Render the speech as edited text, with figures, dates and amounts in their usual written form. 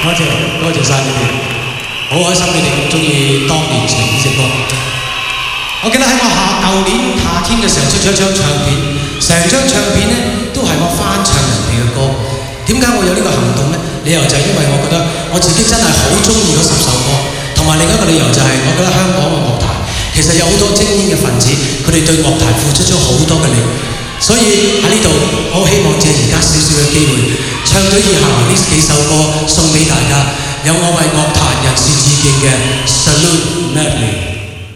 多謝晒你哋，好開心你哋咁中意當年情呢隻歌。我記得喺我舊年夏天嘅時候出咗一張唱片，成張唱片咧都係我翻唱人哋嘅歌。點解我有呢個行動咧？理由就係因為我覺得我自己真係好中意嗰10首歌，同埋另一個理由就係我覺得香港嘅樂壇其實有好多精英嘅分子，佢哋對樂壇付出咗好多嘅力。所以喺呢度，我好希望借而家少少嘅機會，唱咗以下呢幾首歌送俾大家，有我為樂壇人士致敬嘅 Salute Mary。